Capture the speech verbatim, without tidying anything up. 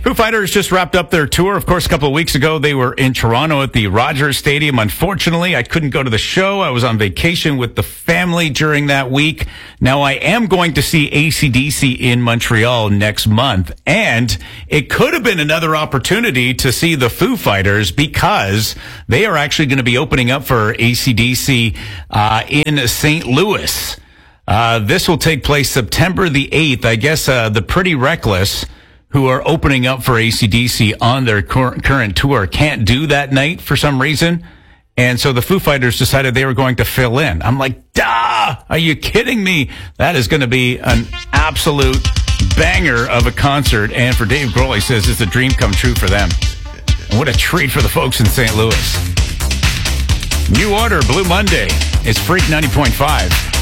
Foo Fighters just wrapped up their tour. Of course, a couple of weeks ago, they were in Toronto at the Rogers Stadium. Unfortunately, I couldn't go to the show. I was on vacation with the family during that week. Now, I am going to see A C D C in Montreal next month, and it could have been another opportunity to see the Foo Fighters because they are actually going to be opening up for A C D C uh, in Saint Louis. Uh, this will take place September the eighth. I guess uh, the Pretty Reckless, who are opening up for A C D C on their cur- current tour, can't do that night for some reason. And so the Foo Fighters decided they were going to fill in. I'm like, duh! Are you kidding me? That is going to be an absolute banger of a concert. And for Dave Grohl, he says it's a dream come true for them. And what a treat for the folks in Saint Louis. New Order, Blue Monday. It's Freak ninety point five.